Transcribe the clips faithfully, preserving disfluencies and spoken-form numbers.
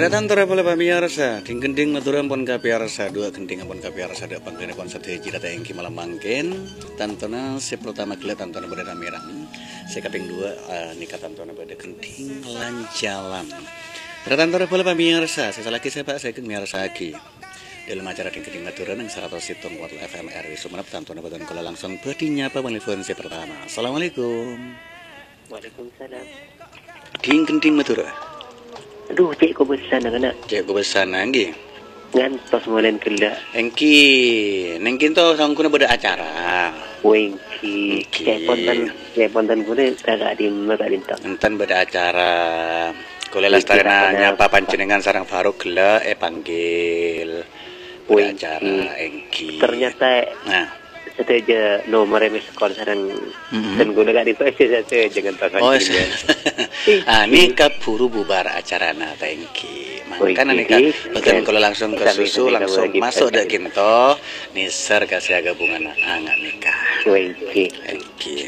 Tretan tora pala pamirsa, ting gending maturan pon kapiarsa, dua gending pon kapiarsa, dua pangkene pon sate jirata engki malam mangken. Tantona se pertama kali tantona pada ramirang, se kaping dua uh, nikah tantona pada gending lanjalan. Tretan tora pala pamirsa, saya lagi saya pak saya kemirsa lagi. Dalam acara ting gending maturan yang seratus situng watt F M R W Sumenep tantona pada kala langsung berdinya apa telepon saya pertama. Assalamualaikum. Waalaikumsalam. Ting gending matura. Aduh, cek ko besar na kana. Cek ko besar nanggi. Ngantos molen kela. Engki, nengkin to sangkuna beda acara. Wengki. Cek pontan, cek pontan gune kagak di kagak dintang. Enten beda acara. Kule lastarina nyapa panjenengan sarang Faruk gela e panggil. Beda acara engki. Ternyata nah saja nomor emis sekolah sarang dan guna gak itu aja saja jangan takkan. Oh, ah ini keburu bubar acara na tengki. Makanya nih kak, bahkan kalau langsung ke susu langsung masuk dek kinto, niser kasih gabungan anak nikah. Tengki, tengki.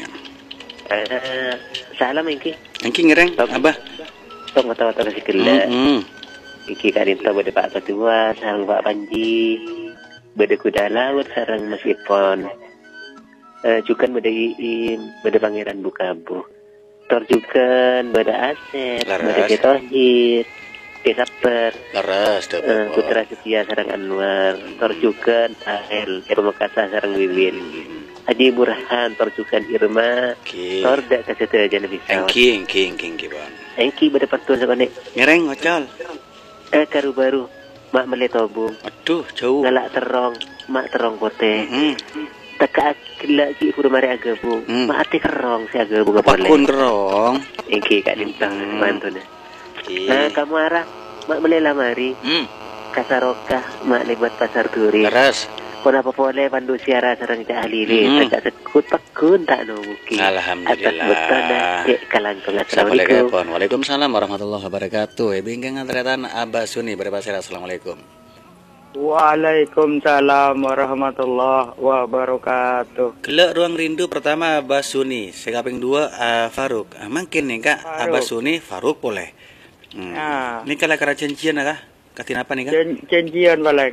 Salam engki. Engki ngereng, abah. Tong tahu-tahu kasih kela. Iki kadinta bade Pak Ketua, sarang Pak Panji. Bada kuda laut sarang Mas Ipon, uh, juga bada Iim, bada Pangeran Bukabu, tor juga bada Asep, bada Ketohir, Kesaper, uh, Putra Setia sarang Anwar, tor juga Ahel, Pemekasa sarang Wiwin, Haji Burhan, tor juga Irma, tor dak kasete jana bisa. Engki, engki, engki, engki bang. Engki bada patuan sakone. Ngereng ngocol. Eh karu baru. Mak meletobung. Aduh, jauh. Ngalak terong, mak terong kote. Mm. Teka akila ki pura mari agabu. Mm. Mak ati kerong si agabu gak boleh. Pakun kerong. Engki kak lintang mm. mantune. Nah, kamu arah mak melela mari. Mm. Kasaroka mak lebat pasar turi. Keras. Pona apa boleh pandu siara sarang cak halili. Mm. Teka sekut pakun tak no mungkin. Alhamdulillah. Atas betana cek kalangkong. Assalamualaikum. Waalaikumsalam warahmatullahi wabarakatuh. Bingkang antretan Abah Suni berbahasa. Assalamualaikum. Waalaikumsalam warahmatullahi wabarakatuh. Kelak ruang rindu pertama Abah Suni, sekaping dua uh, Faruk. Ah, mungkin nih kak Abah Suni Faruk boleh. Hmm. Nah. Ini kalau cara janjian kah? Katin apa nih kak? Janjian paling.